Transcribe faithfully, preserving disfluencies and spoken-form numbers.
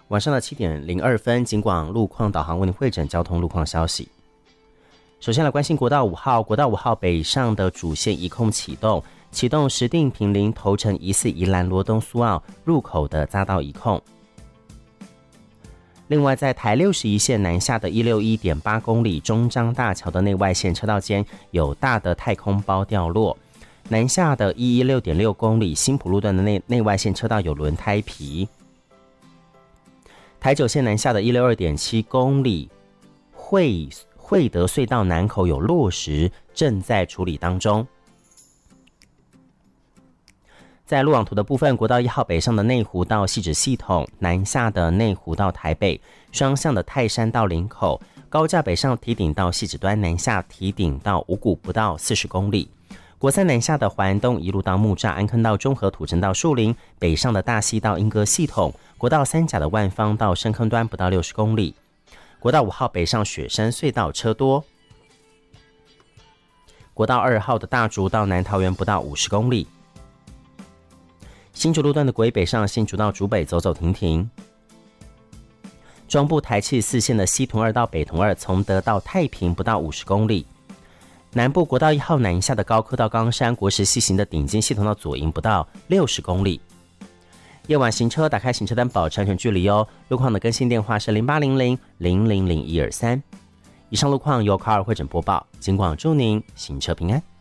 晚上的七点零二分，警广路况导航为您汇整交通路况消息。首先来关心国道五号，国道五号北上的主线一控启动，启动石碇坪林头城疑似宜兰罗东苏澳入口的匝道一控。另外，在台六十一线南下的 一百六十一点八 公里中彰大桥的内外线车道间有大的太空包掉落，南下的一百一十六点六公里新埔路段的 内, 内外线车道有轮胎皮。台九线南下的 一百六十二点七 公里惠惠德隧道南口有落石，正在处理当中。在路网图的部分，国道一号北上的内湖到汐止系统，南下的内湖到台北，双向的泰山到林口，高架北上堤顶到汐止端，南下堤顶到五股不到四十公里。国三南下的环东一路到木栅，安坑到中和土城到树林，北上的大溪到莺歌系统，国道三甲的万芳到深坑端不到六十公里。国道五号北上雪山隧道车多，国道二号的大竹到南桃园不到五十公里。新竹路段的国一北上新竹到竹北走走停停。中部台七四线的西屯二到北屯二，从德到太平不到五十公里。南部国道一号南下的高科到冈山国时西行的顶尖系统到左营不到六十公里。夜晚行车打开行车单保持安全距离哦。路况的更新电话是零八零零零零零一二三。以上路况由卡尔会诊播报，警广祝您行车平安。